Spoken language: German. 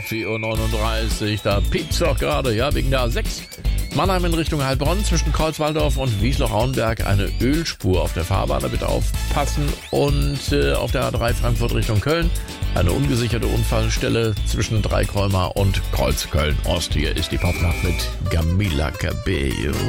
4:39 Uhr, da piept's doch gerade, ja, wegen der A6. Mannheim in Richtung Heilbronn zwischen Kreuzwaldorf und Wiesloch-Rauenberg eine Ölspur auf der Fahrbahn, da bitte aufpassen. Und auf der A3 Frankfurt Richtung Köln eine ungesicherte Unfallstelle zwischen Dreikreumer und Kreuz Köln-Ost. Hier ist die Popnacht mit Camila Cabello.